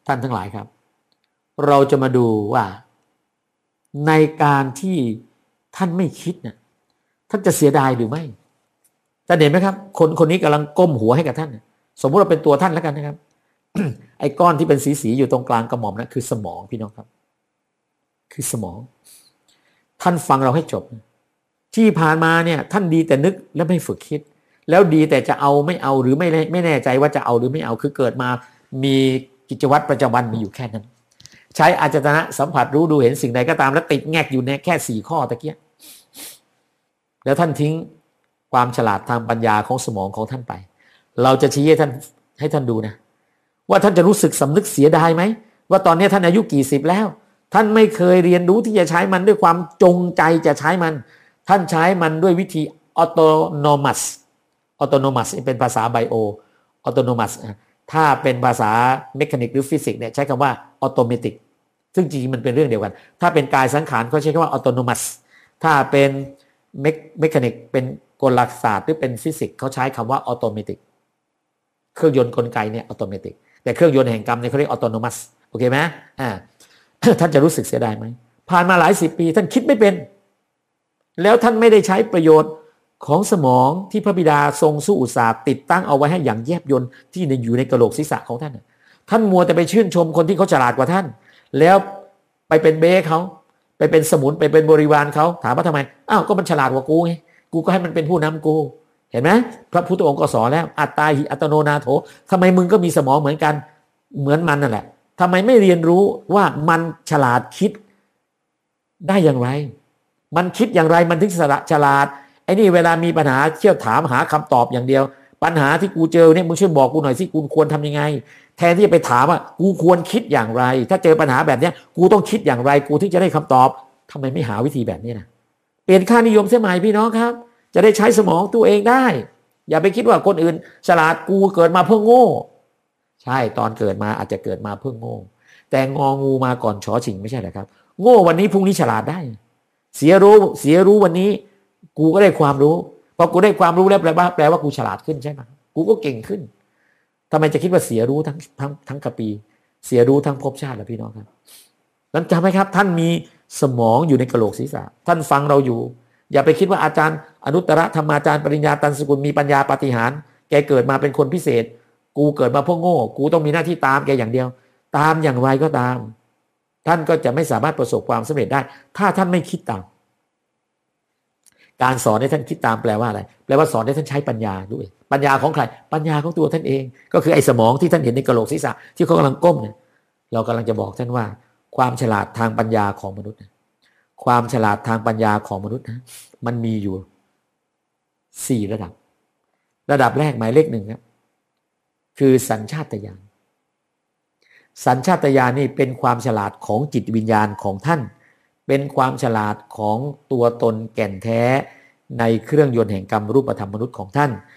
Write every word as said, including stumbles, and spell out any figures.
ท่านทั้งหลายครับเราจะมาดูว่าในการที่ท่านไม่คิดเนี่ยท่านจะเสียดายหรือไม่ท่านเห็นไหมครับคนคนนี้กำลังก้มหัวให้กับท่านสมมติเราเป็นตัวท่านแล้วกันนะครับ ไอ้ก้อนที่เป็นสีๆอยู่ตรงกลางกระหม่อมนะคือสมองพี่น้องครับคือสมองท่านฟังเราให้จบที่ผ่านมาเนี่ยท่านดีแต่นึกและไม่ฝึกคิดแล้วดีแต่จะเอาไม่เอาหรือไม่ไม่แน่ใจว่าจะเอาหรือไม่เอาคือเกิดมามีกิจวัตรประจำวันมีอยู่แค่นั้นใช้อาจตนะสัมผัสรู้ดูเห็นสิ่งใดก็ตามแล้วติดแงกอยู่ในแค่สี่ข้อตะเกียแล้วท่านทิ้งความฉลาดทางปัญญาของสมองของท่านไปเราจะชี้ให้ท่านให้ท่านดูนะว่าท่านจะรู้สึกสำนึกเสียดายไหมว่าตอนนี้ท่านอายุกี่สิบแล้วท่านไม่เคยเรียนรู้ที่จะใช้มันด้วยความจงใจจะใช้มันท่านใช้มันด้วยวิธี autonomous autonomous เป็นภาษาไบโอ autonomous ถ้าเป็นภาษาเมคานิกหรือฟิสิกส์เนี่ยใช้คำว่า automatic ซึ่งจริงๆมันเป็นเรื่องเดียวกันถ้าเป็นกายสังขารเขาใช้คำว่า autonomous ถ้าเป็นเมคานิกเป็นกลศาสตร์หรือเป็นฟิสิกส์เขาใช้คำว่า automatic เครื่องยนต์กลไกเนี่ย automatic แต่เครื่องยนต์แห่งกรรมเนี่ยเขาเรียก autonomous โอเคไหมอ่า ท่านจะรู้สึกเสียดายไหมผ่านมาหลายสิบปีท่านคิดไม่เป็นแล้วท่านไม่ได้ใช้ประโยชน์ของสมองที่พระบิดาทรงสู้อุตสาห์ติดตั้งเอาไว้ให้อย่างแยบยลที่อยู่ในกะโหลกศีรษะของท่านท่านมัวแต่ไปชื่นชมคนที่เขาฉลาดกว่าท่านแล้วไปเป็นเบ้เขาไปเป็นสมุนไปเป็นบริวารเขาถามว่าทำไมอ้าวก็มันฉลาดกว่ากูไงกูก็ให้มันเป็นผู้นำกูเห็นไหมพระพุทธองค์ก็สอนแล้วอัตตาหิอัตโนนาโถทำไมมึงก็มีสมองเหมือนกันเหมือนมันนั่นแหละทำไมไม่เรียนรู้ว่ามันฉลาดคิดได้อย่างไรมันคิดอย่างไรมันถึงฉลาดไอ้นี่เวลามีปัญหาเที่ยวถามหาคำตอบอย่างเดียวปัญหาที่กูเจอเนี่ยมึงช่วยบอกกูหน่อยสิกูควรทำยังไงแทนที่จะไปถามว่ากูควรคิดอย่างไรถ้าเจอปัญหาแบบนี้กูต้องคิดอย่างไรกูถึงจะได้คำตอบทำไมไม่หาวิธีแบบนี้นะเปลี่ยนค่านิยมเสียใหม่พี่น้องครับจะได้ใช้สมองตัวเองได้อย่าไปคิดว่าคนอื่นฉลาดกูเกิดมาเพื่อโง่ใช่ตอนเกิดมาอาจจะเกิดมาเพื่อโง่แต่งองูมาก่อนชอชิงไม่ใช่เหรอครับโง่วันนี้พรุ่งนี้ฉลาดได้เสียรู้เสียรู้วันนี้กูก็ได้ความรู้พอกูได้ความรู้แล้วแปลว่าแปลว่ากูฉลาดขึ้นใช่ไหมกูก็เก่งขึ้นทำไมจะคิดว่าเสียรู้ทั้งทั้งทั้งกะปีเสียรู้ทั้งภพชาติล่ะพี่น้องครับนั้นจำไหมครับท่านมีสมองอยู่ในกะโหลกศีรษะท่านฟังเราอยู่อย่าไปคิดว่าอาจารย์อนุตตรธรรมาจารย์ปริญญาตันสกุลมีปัญญาปาฏิหาริย์แกเกิดมาเป็นคนพิเศษกูเกิดมาเพราะโง่กูต้องมีหน้าที่ตามแกอย่างเดียวตามอย่างไรก็ตามท่านก็จะไม่สามารถประสบความสำเร็จได้ถ้าท่านไม่คิดตามการสอนให้ท่านคิดตามแปลว่าอะไรแปลว่าสอนให้ท่านใช้ปัญญาด้วยปัญญาของใครปัญญาของตัวท่านเองก็คือไอ้สมองที่ท่านเห็นในกะโหลกศีรษะที่เขากำลังก้มเนี่ยเรากำลังจะบอกท่านว่าความฉลาดทางปัญญาของมนุษย์ความฉลาดทางปัญญาของมนุษย์นะมันมีอยู่สี่ระดับระดับแรกหมายเลขหนึ่งครับคือสัญชาตญาณสัญชาตญาณนี่เป็นความฉลาดของจิตวิญญาณของท่านเป็นความฉลาดของตัวตนแก่นแท้ในเครื่องยนต์แห่งกรรมรูปธรรมมนุษย์ของท่าน